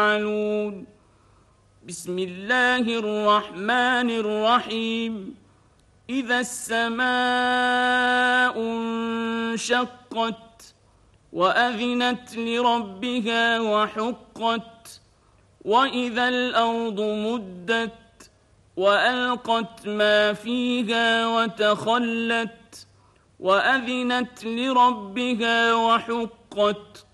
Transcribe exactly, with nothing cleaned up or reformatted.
يفعلون. بسم الله الرحمن الرحيم. إذا السماء انشقت وأذنت لربها وحقت وإذا الأرض مدت وألقت ما فيها وتخلت وأذنت لربها وحقت